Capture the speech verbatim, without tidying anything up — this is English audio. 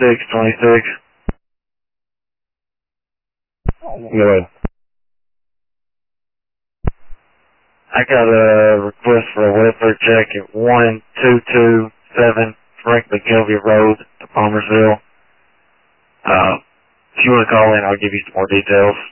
six twenty-six. Go ahead. I got a request for a welfare check at one two two seven Frank McKelvey Road, Palmersville. Uh, if you want to call in, I'll give you some more details.